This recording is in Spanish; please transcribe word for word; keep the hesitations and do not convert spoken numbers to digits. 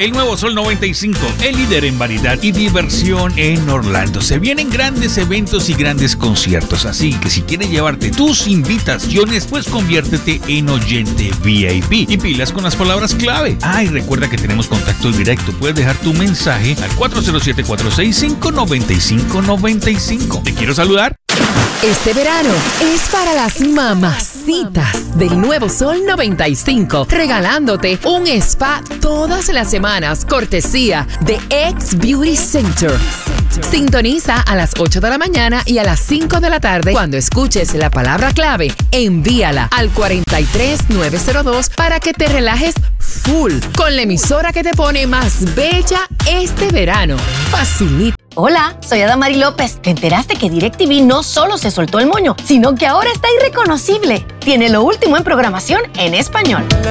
El nuevo Sol noventa y cinco, el líder en variedad y diversión en Orlando. Se vienen grandes eventos y grandes conciertos, así que si quieres llevarte tus invitaciones, pues conviértete en oyente V I P y pilas con las palabras clave. Ah, y recuerda que tenemos contacto directo. Puedes dejar tu mensaje al cuatro cero siete, cuatro seis cinco, nueve cinco nueve cinco. Te quiero saludar. Este verano es para las mamacitas del nuevo Sol noventa y cinco, regalándote un spa todas las semanas, cortesía de X Beauty Center. Sintoniza a las ocho de la mañana y a las cinco de la tarde. Cuando escuches la palabra clave, envíala al cuatro tres nueve cero dos para que te relajes full con la emisora que te pone más bella este verano. Facilita. Hola, soy Adamari López. ¿Te enteraste que DirecTV no solo se soltó el moño, sino que ahora está irreconocible? Tiene lo último en programación en español.